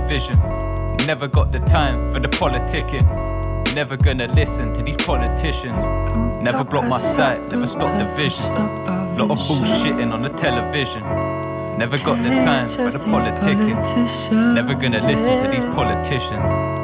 television. Never got the time for the politicking. Never gonna listen to these politicians. Never block my sight, never stop the vision. Lot of bullshitting on the television. Never got the time for the politicking. Never gonna listen to these politicians.